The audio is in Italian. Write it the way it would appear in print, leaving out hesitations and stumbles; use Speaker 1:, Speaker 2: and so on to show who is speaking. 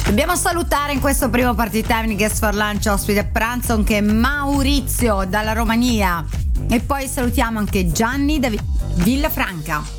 Speaker 1: Dobbiamo salutare in questo primo Party Time di Guest for Lunch ospite a pranzo anche Maurizio dalla Romania e poi salutiamo anche Gianni da Villafranca.